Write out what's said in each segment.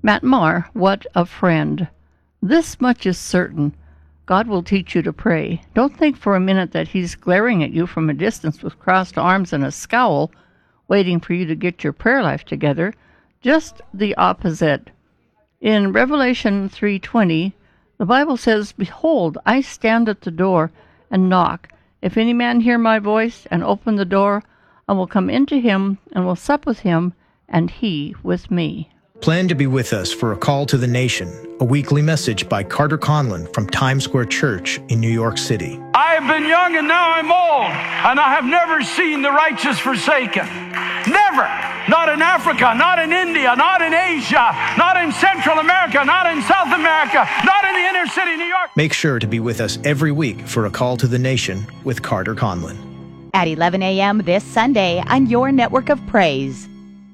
Matt Maher, what a friend. This much is certain. God will teach you to pray. Don't think for a minute that he's glaring at you from a distance with crossed arms and a scowl, waiting for you to get your prayer life together. Just the opposite. In Revelation 3:20, the Bible says, "Behold, I stand at the door and knock. If any man hear my voice and open the door, I will come into him and will sup with him, and he with me." Plan to be with us for A Call to the Nation, a weekly message by Carter Conlon from Times Square Church in New York City. I have been young and now I'm old, and I have never seen the righteous forsaken. Never. Not in Africa, not in India, not in Asia, not in Central America, not in South America, not in the inner city, New York. Make sure to be with us every week for A Call to the Nation with Carter Conlon. At 11 a.m. this Sunday on your network of praise.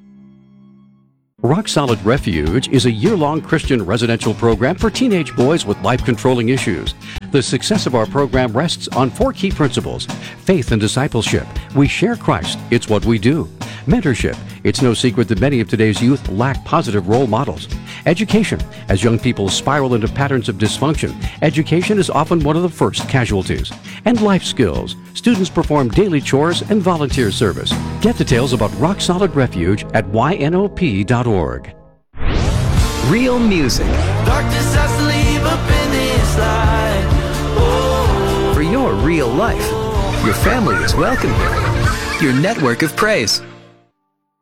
Rock Solid Refuge is a year-long Christian residential program for teenage boys with life-controlling issues. The success of our program rests on 4 key principles: faith and discipleship. We share Christ. It's what we do. Mentorship. It's no secret that many of today's youth lack positive role models. Education. As young people spiral into patterns of dysfunction, education is often one of the first casualties. And life skills. Students perform daily chores and volunteer service. Get details about Rock Solid Refuge at ynop.org. Real music. Darkness has to leave up in this light. For your real life. Your family is welcome here. Your network of praise.